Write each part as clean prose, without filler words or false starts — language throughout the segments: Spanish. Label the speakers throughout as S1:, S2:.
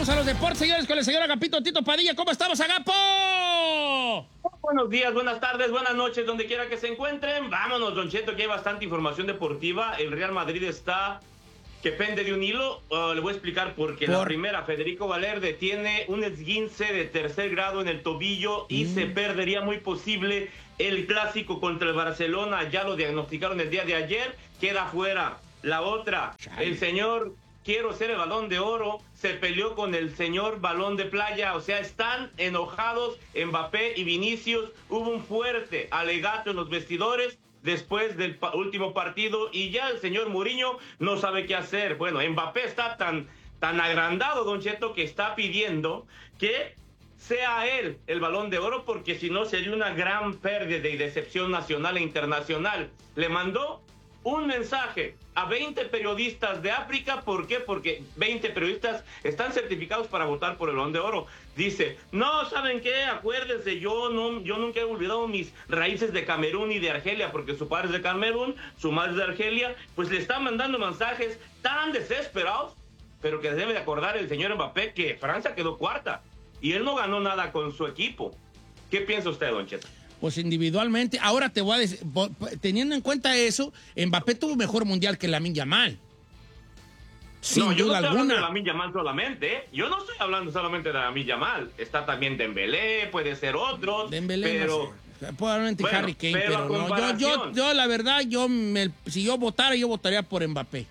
S1: Vamos a los deportes, señores, con el señor Agapito Tito Padilla. ¿Cómo estamos, Agapo?
S2: Buenos días, buenas tardes, buenas noches, donde quiera que se encuentren. Vámonos, Don Cheto, que hay bastante información deportiva. El Real Madrid está que pende de un hilo. Le voy a explicar por qué. La primera, Federico Valverde tiene un esguince de tercer grado en el tobillo y se perdería muy posible el clásico contra el Barcelona. Ya lo diagnosticaron el día de ayer, queda fuera. La otra, el señor Quiero ser el Balón de Oro, se peleó con el señor Balón de Playa. O sea, están enojados Mbappé y Vinicius. Hubo un fuerte alegato en los vestidores después del último partido y ya el señor Mourinho no sabe qué hacer. Bueno, Mbappé está tan agrandado, Don Cheto, que está pidiendo que sea él el Balón de Oro, porque si no sería una gran pérdida y decepción nacional e internacional. Le mandó un mensaje a 20 periodistas de África. ¿Por qué? Porque 20 periodistas están certificados para votar por el Balón de Oro. Dice, no, ¿saben qué? Acuérdense, yo nunca he olvidado mis raíces de Camerún y de Argelia, porque su padre es de Camerún, su madre es de Argelia. Pues le están mandando mensajes tan desesperados, pero que debe de acordar el señor Mbappé que Francia quedó cuarta y él no ganó nada con su equipo. ¿Qué piensa usted, Don Cheto?
S1: Pues individualmente, ahora te voy a decir, teniendo en cuenta eso, Mbappé tuvo mejor mundial que Lamine Yamal. Sin duda alguna. Yo no estoy hablando
S2: de Lamine Yamal solamente, ¿eh? Yo no estoy hablando solamente de Lamine Yamal. Está también Dembélé, puede ser otro.
S1: Dembélé,
S2: pero
S1: no sé. Probablemente Harry Kane, pero no. Yo la verdad, si yo votara, yo votaría por Mbappé.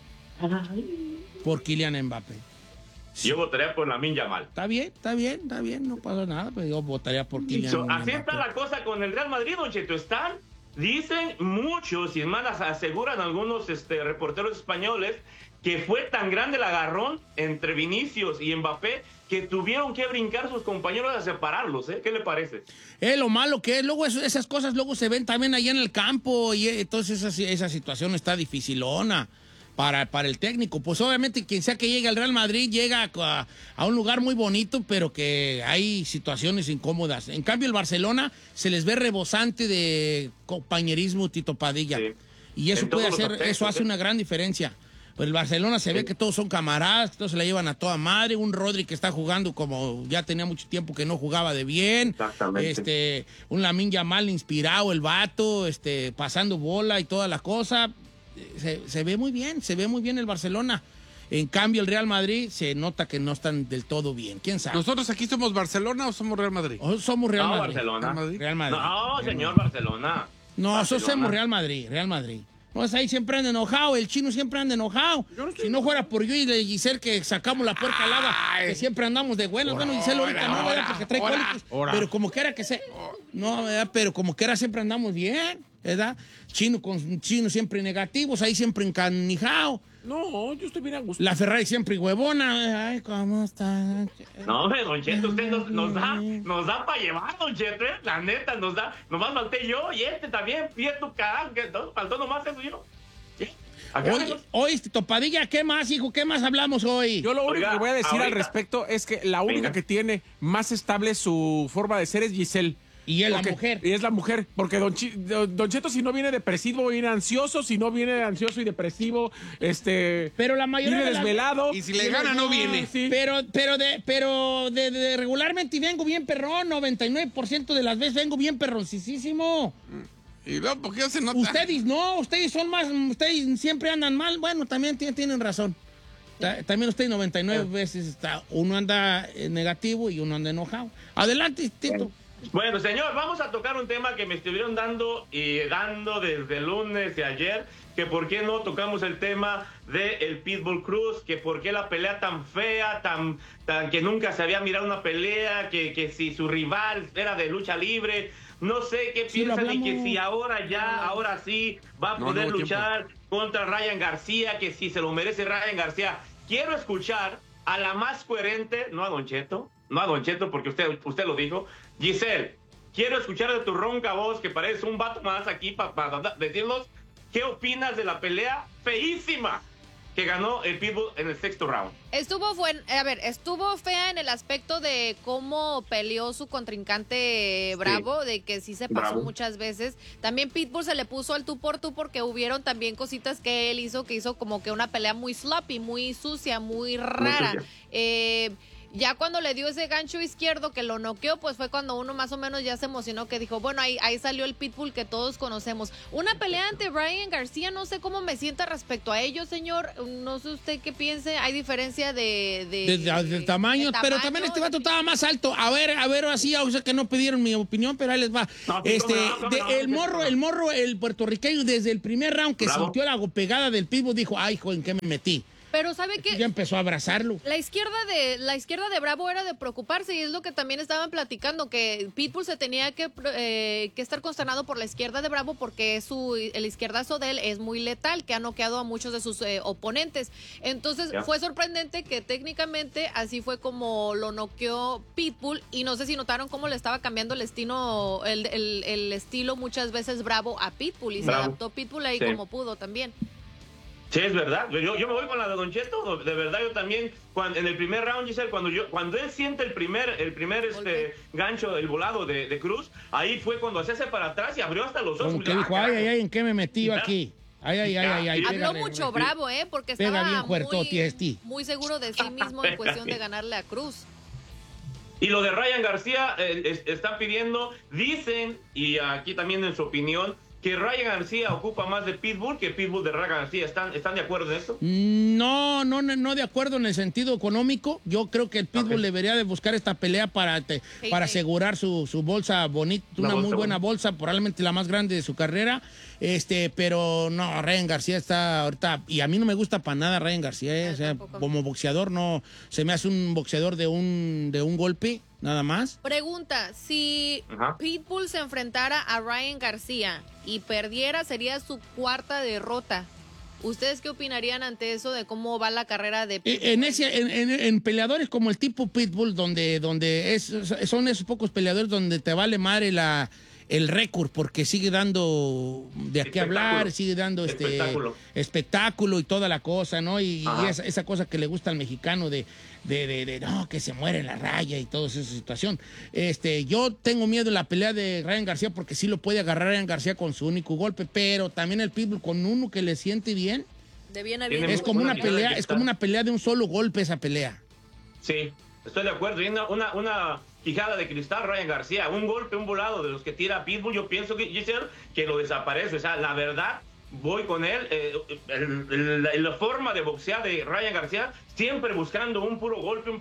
S1: Por Kylian Mbappé.
S2: Yo votaría por Lamine Yamal.
S1: Está bien, no pasa nada, pero yo votaría por Kylian Mbappé.
S2: Así está la cosa con el Real Madrid, Don Cheto. Dicen muchos, y más aseguran algunos reporteros españoles, que fue tan grande el agarrón entre Vinicius y Mbappé que tuvieron que brincar sus compañeros a separarlos, ¿eh? ¿Qué le parece?
S1: Lo malo que es, luego esas cosas luego se ven también allá en el campo, y entonces esa situación está dificilona para el técnico. Pues obviamente quien sea que llegue al Real Madrid llega a un lugar muy bonito, pero que hay situaciones incómodas. En cambio el Barcelona se les ve rebosante de compañerismo, Tito Padilla. Sí. Y eso puede hacer, eso hace una gran diferencia. Pues el Barcelona se ve que todos son camaradas, que todos se la llevan a toda madre. Un Rodri que está jugando como ya tenía mucho tiempo que no jugaba de bien.
S2: Exactamente.
S1: Un Lamine Yamal inspirado, el vato, pasando bola y toda la cosa. Se ve muy bien el Barcelona. En cambio el Real Madrid se nota que no están del todo bien. ¿Quién sabe?
S3: ¿Nosotros aquí somos Barcelona o somos Real Madrid?
S1: Somos Real Madrid.
S2: Barcelona.
S1: Real Madrid.
S2: No, señor Barcelona.
S1: No, nosotros somos Real Madrid. Pues ahí siempre anda enojado, el chino siempre anda enojado. Si no fuera por yo y de Giselle que sacamos la puerca al agua, que siempre andamos de buenas. Bueno, Giselle ahorita no, ¿verdad? Porque trae cólicos. Pero como quiera que sea. No, ¿verdad? Pero como quiera siempre andamos bien, ¿verdad? Chino siempre negativos, ahí siempre encanijado.
S3: No, yo estoy bien a gusto.
S1: La Ferrari siempre huevona. Ay, ¿cómo está?
S2: No, hombre, Don Cheto, usted nos da para llevar, Don Cheto, ¿eh? La neta, nos da. Nomás falté yo y también, fíjate, carajo, que faltó nomás eso yo. ¿Sí?
S1: Hoy, Topadilla, ¿qué más, hijo? ¿Qué más hablamos hoy?
S3: Yo lo único que voy a decir al respecto es que la única que tiene más estable su forma de ser es Giselle.
S1: Y es la mujer.
S3: Y es la mujer, porque Don Cheto, si no viene depresivo, viene ansioso, si no viene ansioso y depresivo,
S1: pero la mayoría
S3: viene desvelado.
S4: Y si le gana, no viene.
S1: Sí. Pero de regularmente vengo bien perrón, 99% de las veces vengo bien perroncísimo.
S4: ¿Y luego por qué se nota?
S1: Ustedes son más, ustedes siempre andan mal. Bueno, también tienen razón. También ustedes 99 veces uno anda negativo y uno anda enojado. Adelante, Tito.
S2: Bueno, señor, vamos a tocar un tema que me estuvieron dando desde el lunes de ayer, que por qué no tocamos el tema del Pitbull Cruz, que por qué la pelea tan fea, tan que nunca se había mirado una pelea, que si su rival era de lucha libre, no sé qué piensan, y que si ahora sí va a poder luchar contra Ryan García, que si se lo merece Ryan García. Quiero escuchar a la más coherente, no a Don Cheto, porque usted lo dijo. Giselle, quiero escuchar de tu ronca voz, que pareces un vato más aquí para decirnos qué opinas de la pelea feísima que ganó el Pitbull en el sexto round.
S5: Estuvo fea en el aspecto de cómo peleó su contrincante Bravo, de que sí se pasó muchas veces. También Pitbull se le puso al tú por tú porque hubieron también cositas que él hizo, como que una pelea muy sloppy, muy sucia, muy rara. Ya cuando le dio ese gancho izquierdo que lo noqueó, pues fue cuando uno más o menos ya se emocionó, que dijo, bueno, ahí salió el Pitbull que todos conocemos. Una pelea ante Ryan García, no sé cómo me sienta respecto a ello, señor. No sé usted qué piense. Hay diferencia de
S1: tamaño, pero también este vato estaba más alto. A ver, así, o sea que no pidieron mi opinión, pero ahí les va. El puertorriqueño, desde el primer round que sintió la pegada del Pitbull, dijo, ay, hijo, ¿en qué me metí?
S5: Pero ¿sabe qué?
S1: Ya empezó a abrazarlo.
S5: La izquierda de Bravo era de preocuparse, y es lo que también estaban platicando, que Pitbull se tenía que estar consternado por la izquierda de Bravo, porque el izquierdazo de él es muy letal, que ha noqueado a muchos de sus oponentes. Entonces fue sorprendente que técnicamente así fue como lo noqueó Pitbull, y no sé si notaron cómo le estaba cambiando el estilo muchas veces Bravo a Pitbull, y se adaptó Pitbull ahí como pudo también.
S2: Sí, es verdad. Yo me voy con la de Don Cheto. De verdad, yo también, en el primer round, Giselle, cuando él siente el primer gancho, el volado de Cruz, ahí fue cuando se hace para atrás y abrió hasta los ojos.
S1: Como que dijo, ay, ¿en qué me metí yo aquí? Ay.
S5: Habló mucho Bravo, porque estaba
S1: bien
S5: muy seguro de sí mismo en cuestión de ganarle a Cruz.
S2: Y lo de Ryan García, están pidiendo, dicen, y aquí también en su opinión, que Ryan García ocupa más de Pitbull que Pitbull de Ryan García. ¿Están de acuerdo en esto?
S1: No de acuerdo en el sentido económico. Yo creo que el Pitbull debería de buscar esta pelea para asegurar su bolsa bonita, una muy buena bolsa, probablemente la más grande de su carrera. Pero no, Ryan García está ahorita, y a mí no me gusta para nada Ryan García, o sea, como boxeador no, se me hace un boxeador de un golpe, nada más.
S5: Pregunta, si Pitbull se enfrentara a Ryan García y perdiera, sería su cuarta derrota. ¿Ustedes qué opinarían ante eso de cómo va la carrera de Pitbull?
S1: En peleadores como el tipo Pitbull, donde son esos pocos peleadores donde te vale madre el récord, porque sigue dando de qué hablar, sigue dando espectáculo y toda la cosa, ¿no? Y esa cosa que le gusta al mexicano de no, que se muere en la raya y toda esa situación. Yo tengo miedo en la pelea de Ryan García, porque sí lo puede agarrar Ryan García con su único golpe, pero también el Pitbull con uno que le siente bien.
S5: De bien a bien.
S1: Es como una pelea de un solo golpe, esa pelea.
S2: Sí, estoy de acuerdo. Y una quijada de cristal, Ryan García, un golpe, un volado de los que tira Pitbull, yo pienso que lo desaparece. O sea, la verdad, voy con él. La forma de boxear de Ryan García, siempre buscando un puro golpe,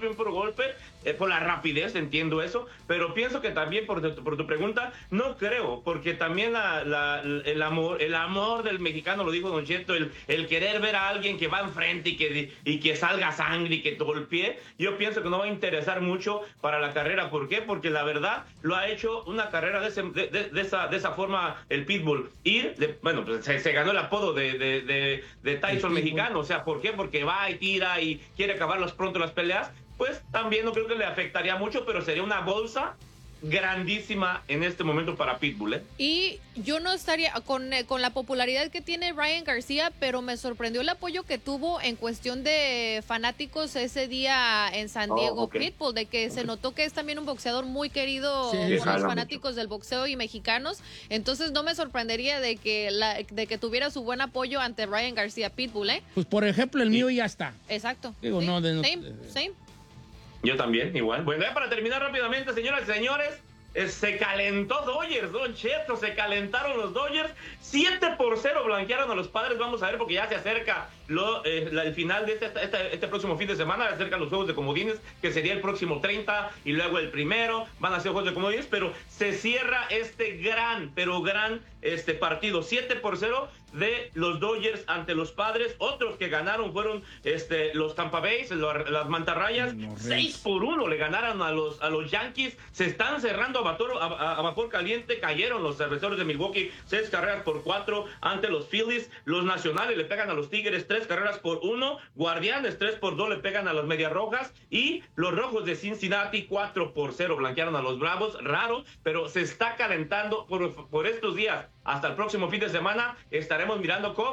S2: por la rapidez, entiendo eso, pero pienso que también por tu pregunta, no creo, porque también el amor del mexicano, lo dijo Don Cheto, el querer ver a alguien que va enfrente y que salga sangre y que te golpee, yo pienso que no va a interesar mucho para la carrera. ¿Por qué? Porque la verdad lo ha hecho una carrera de esa forma el Pitbull. Pues se ganó el apodo de Tyson mexicano. O sea, ¿por qué? Porque va y tira y quiere acabar pronto las peleas. Pues también no creo que le afectaría mucho, pero sería una bolsa grandísima en este momento para Pitbull, ¿eh?
S5: Y yo no estaría con la popularidad que tiene Ryan García, pero me sorprendió el apoyo que tuvo en cuestión de fanáticos ese día en San Diego, Pitbull, de que se notó que es también un boxeador muy querido por los fanáticos del boxeo y mexicanos. Entonces no me sorprendería de que tuviera su buen apoyo ante Ryan García Pitbull, ¿eh?
S1: Pues por ejemplo el mío ya está.
S5: Exacto.
S1: Digo,
S5: Same.
S2: Yo también, igual. Bueno, ya para terminar rápidamente, señoras y señores, se calentó Dodgers, Don Cheto, se calentaron los Dodgers, 7-0 blanquearon a los Padres. Vamos a ver, porque ya se acerca el final de este próximo fin de semana, se acercan los juegos de comodines, que sería el próximo 30 y luego el primero, van a ser juegos de comodines, pero se cierra este gran partido, 7-0 de los Dodgers ante los Padres. Otros que ganaron fueron los Tampa Bay, las mantarrayas, 6-1 le ganaron a los Yankees. Se están cerrando a vapor caliente, cayeron los cerveceros de Milwaukee 6-4 ante los Phillies. Los Nacionales le pegan a los Tigres 3-1, Guardianes 3-2 le pegan a las Medias Rojas, y los Rojos de Cincinnati 4-0 blanquearon a los Bravos. Raro, pero se está calentando por estos días. Hasta el próximo fin de semana estaremos mirando cómo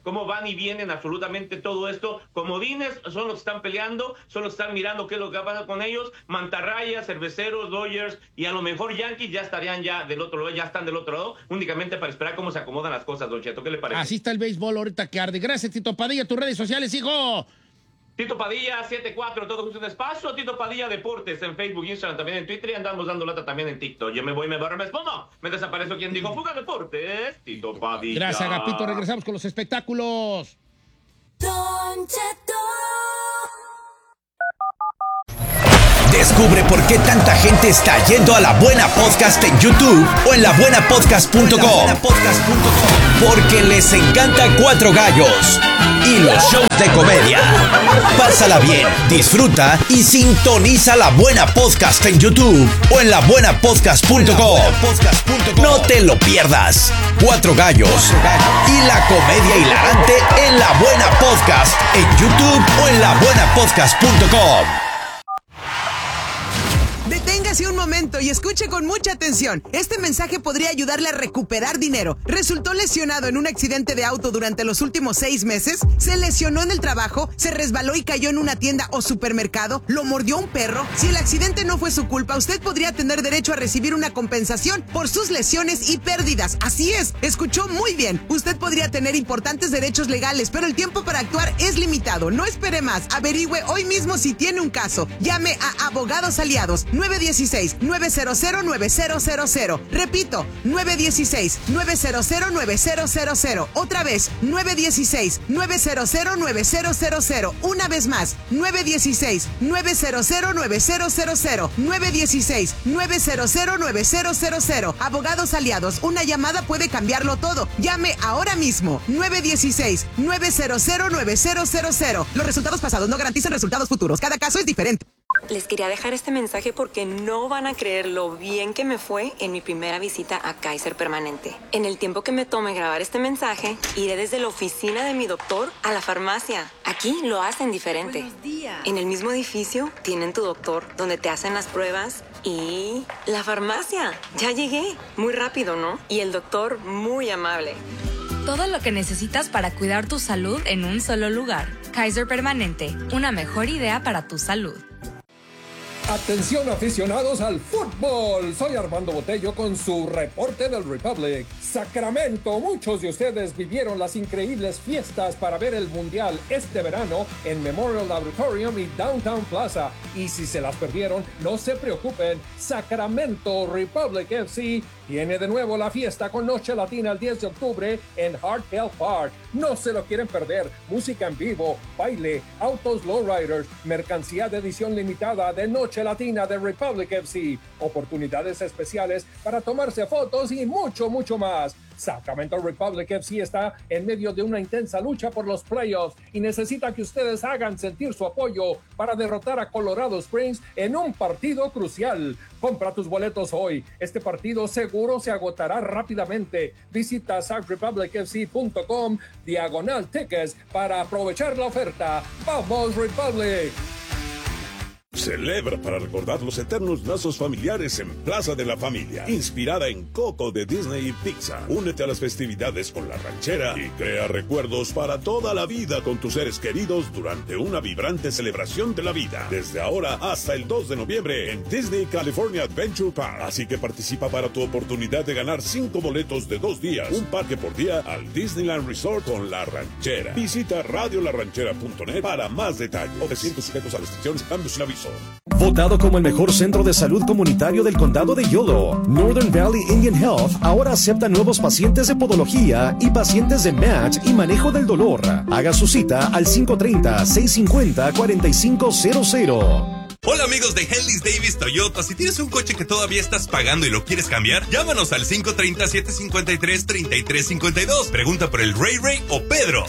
S2: cómo van y vienen absolutamente todo esto. Comodines son los que están peleando, son los que están mirando qué es lo que va a pasar con ellos. Mantarrayas, Cerveceros, Dodgers y a lo mejor Yankees ya estarían del otro lado, ya están del otro lado, únicamente para esperar cómo se acomodan las cosas, Don Cheto. ¿Qué le parece?
S1: Así está el béisbol ahorita que arde. Gracias, Tito Padilla. Tus redes sociales, hijo.
S2: Tito Padilla 74, todo junto en espacio. Tito Padilla Deportes en Facebook, Instagram, también en Twitter, y andamos dando lata también en TikTok. Yo me voy, me barro, me respondo. Me desaparezco quien dijo Fuga Deportes. Tito Padilla.
S1: Gracias, Agapito. Regresamos con los espectáculos.
S6: Don Cheto.
S7: Descubre por qué tanta gente está yendo a La Buena Podcast en YouTube o en labuenapodcast.com. Porque les encanta Cuatro Gallos y los shows de comedia. Pásala bien, disfruta y sintoniza La Buena Podcast en YouTube o en labuenapodcast.com. No te lo pierdas. Cuatro Gallos y la comedia hilarante en La Buena Podcast en YouTube o en labuenapodcast.com.
S8: Deténgase un momento y escuche con mucha atención. Este mensaje podría ayudarle a recuperar dinero. ¿Resultó lesionado en un accidente de auto durante los últimos 6 meses? ¿Se lesionó en el trabajo? ¿Se resbaló y cayó en una tienda o supermercado? ¿Lo mordió un perro? Si el accidente no fue su culpa, usted podría tener derecho a recibir una compensación por sus lesiones y pérdidas. Así es, escuchó muy bien. Usted podría tener importantes derechos legales, pero el tiempo para actuar es limitado. No espere más. Averigüe hoy mismo si tiene un caso. Llame a Abogados Aliados 916-900-9000. Repito, 916-900-9000. Otra vez, 916-900-9000. Una vez más, 916-900-9000. 916-900-9000. Abogados Aliados, una llamada puede cambiarlo todo. Llame ahora mismo, 916-900-9000. Los resultados pasados no garantizan resultados futuros. Cada caso es diferente.
S9: Les quería dejar este mensaje porque no van a creer lo bien que me fue en mi primera visita a Kaiser Permanente. En el tiempo que me tome grabar este mensaje, iré desde la oficina de mi doctor a la farmacia. Aquí lo hacen diferente.
S6: Buenos días.
S9: En el mismo edificio tienen tu doctor, donde te hacen las pruebas, y la farmacia. Ya llegué. Muy rápido, ¿no? Y el doctor muy amable.
S10: Todo lo que necesitas para cuidar tu salud en un solo lugar. Kaiser Permanente, una mejor idea para tu salud.
S11: Atención aficionados al fútbol, soy Armando Botello con su reporte del Republic. Sacramento, muchos de ustedes vivieron las increíbles fiestas para ver el Mundial este verano en Memorial Auditorium y Downtown Plaza. Y si se las perdieron, no se preocupen, Sacramento Republic FC tiene de nuevo la fiesta con Noche Latina el 10 de octubre en Hartwell Park. No se lo quieren perder, música en vivo, baile, autos lowriders, mercancía de edición limitada de Noche Latina de Republic FC, oportunidades especiales para tomarse fotos y mucho, mucho más. Sacramento Republic FC está en medio de una intensa lucha por los playoffs y necesita que ustedes hagan sentir su apoyo para derrotar a Colorado Springs en un partido crucial. Compra tus boletos hoy. Este partido seguro se agotará rápidamente. Visita sacrepublicfc.com/tickets para aprovechar la oferta. ¡Vamos, Republic!
S12: Celebra para recordar los eternos lazos familiares en Plaza de la Familia, inspirada en Coco de Disney y Pixar. Únete a las festividades con La Ranchera y crea recuerdos para toda la vida con tus seres queridos durante una vibrante celebración de la vida. Desde ahora hasta el 2 de noviembre en Disney California Adventure Park. Así que participa para tu oportunidad de ganar 5 boletos de 2 días, un parque por día al Disneyland Resort con La Ranchera. Visita radiolaranchera.net para más detalles. Recintos sujetos a restricciones, cambios sin aviso.
S13: Votado como el mejor centro de salud comunitario del condado de Yolo, Northern Valley Indian Health ahora acepta nuevos pacientes de podología y pacientes de match y manejo del dolor. Haga su cita al 530-650-4500.
S14: Hola amigos de Henley's Davis Toyota, si tienes un coche que todavía estás pagando y lo quieres cambiar, llámanos al 530-753-3352. Pregunta por el Ray Ray o Pedro.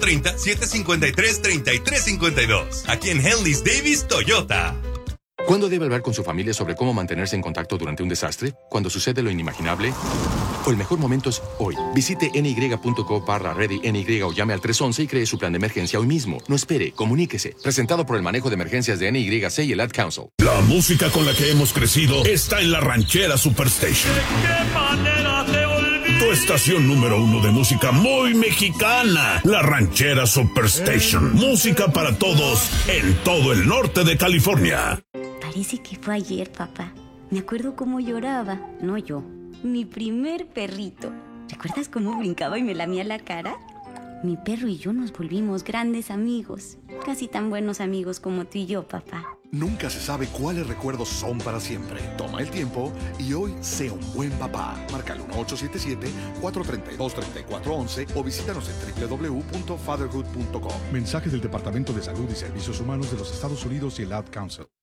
S14: 530-753-3352. Aquí en Henley's Davis Toyota.
S15: ¿Cuándo debe hablar con su familia sobre cómo mantenerse en contacto durante un desastre? ¿Cuando sucede lo inimaginable? O el mejor momento es hoy. Visite ny.co/ready-ny o llame al 311 y cree su plan de emergencia hoy mismo. No espere, comuníquese. Presentado por el manejo de emergencias de NYC y el Ad Council.
S12: La música con la que hemos crecido está en La Ranchera Superstation.
S6: ¿De qué manera te olvido?
S12: Tu estación número 1 de música muy mexicana, La Ranchera Superstation. Música para todos en todo el norte de California.
S16: Parece que fue ayer, papá. Me acuerdo cómo lloraba. No yo, mi primer perrito. ¿Recuerdas cómo brincaba y me lamía la cara? Mi perro y yo nos volvimos grandes amigos. Casi tan buenos amigos como tú y yo, papá.
S17: Nunca se sabe cuáles recuerdos son para siempre. Toma el tiempo y hoy sea un buen papá. Marca el 1877-432-3411 o visítanos en www.fatherhood.com.
S18: Mensaje del Departamento de Salud y Servicios Humanos de los Estados Unidos y el Ad Council.